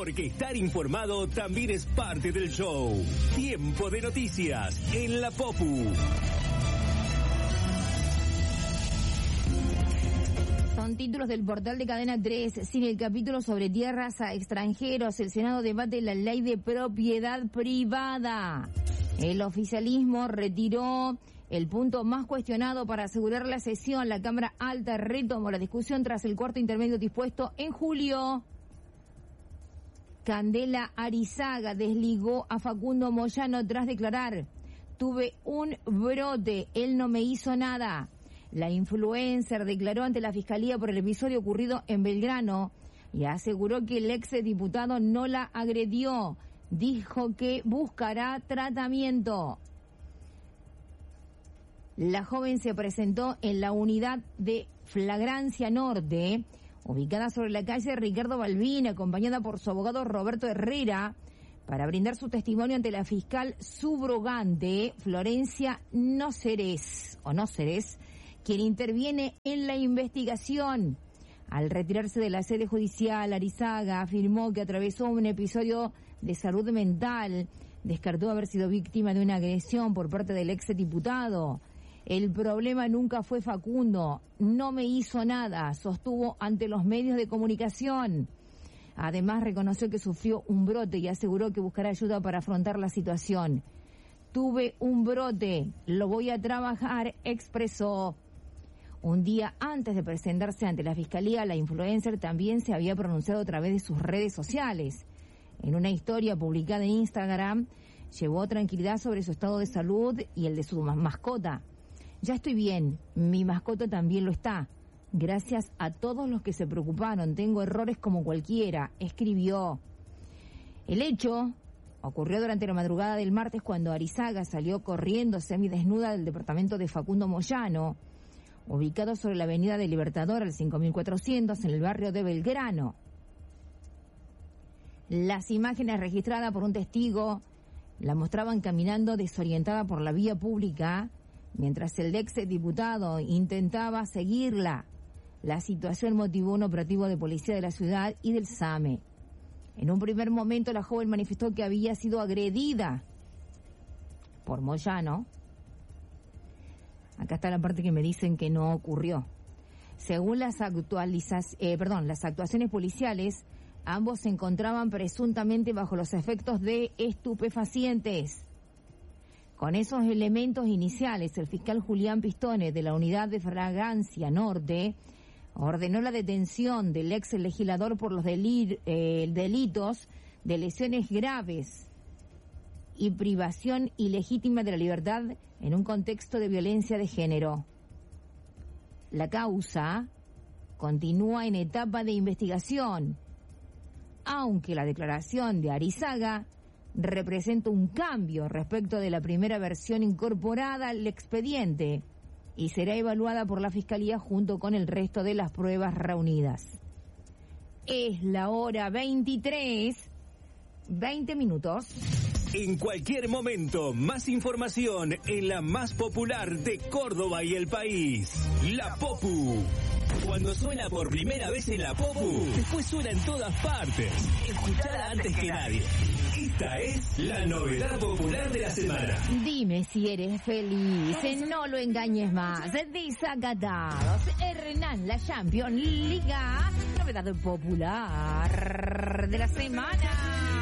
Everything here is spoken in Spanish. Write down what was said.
porque estar informado también es parte del show. Tiempo de noticias en la Popu. Son títulos del portal de Cadena 3. Sin el capítulo sobre tierras a extranjeros, el Senado debate la ley de propiedad privada. El oficialismo retiró el punto más cuestionado para asegurar la sesión. La Cámara Alta retomó la discusión tras el cuarto intermedio dispuesto en julio. Candela Arizaga desligó a Facundo Moyano tras declarar: tuve un brote, él no me hizo nada. La influencer declaró ante la Fiscalía por el episodio ocurrido en Belgrano y aseguró que el ex diputado no la agredió. Dijo que buscará tratamiento. La joven se presentó en la unidad de Flagrancia Norte, ubicada sobre la calle Ricardo Balbín, acompañada por su abogado Roberto Herrera, para brindar su testimonio ante la fiscal subrogante Florencia Nóceres, quien interviene en la investigación. Al retirarse de la sede judicial, Arizaga afirmó que atravesó un episodio de salud mental. Descartó haber sido víctima de una agresión por parte del ex diputado. El problema nunca fue Facundo, no me hizo nada, sostuvo ante los medios de comunicación. Además, reconoció que sufrió un brote y aseguró que buscará ayuda para afrontar la situación. Tuve un brote, lo voy a trabajar, expresó. Un día antes de presentarse ante la Fiscalía, la influencer también se había pronunciado a través de sus redes sociales. En una historia publicada en Instagram, llevó tranquilidad sobre su estado de salud y el de su mascota. Ya estoy bien, mi mascota también lo está. Gracias a todos los que se preocuparon, tengo errores como cualquiera, escribió. El hecho ocurrió durante la madrugada del martes cuando Arizaga salió corriendo semidesnuda del departamento de Facundo Moyano, ubicado sobre la avenida del Libertador al 5400 en el barrio de Belgrano. Las imágenes registradas por un testigo la mostraban caminando desorientada por la vía pública mientras el ex diputado intentaba seguirla. La situación motivó un operativo de policía de la ciudad y del SAME. En un primer momento la joven manifestó que había sido agredida por Moyano. Acá está la parte que me dicen que no ocurrió. Según las actuaciones policiales, ambos se encontraban presuntamente bajo los efectos de estupefacientes. Con esos elementos iniciales, el fiscal Julián Pistone de la unidad de Flagrancia Norte ordenó la detención del ex legislador por los delitos de lesiones graves y privación ilegítima de la libertad en un contexto de violencia de género. La causa continúa en etapa de investigación, aunque la declaración de Arizaga representa un cambio respecto de la primera versión incorporada al expediente y será evaluada por la Fiscalía junto con el resto de las pruebas reunidas. Es la hora 23, 20 minutos. En cualquier momento, más información en la más popular de Córdoba y el país, La Popu. Cuando suena por primera vez en La Popu, después suena en todas partes. Escuchada antes que nadie. Esta es la novedad popular de la semana. Dime si eres feliz, no lo engañes más. Desacatados, Hernán, la Champions League, novedad popular de la semana.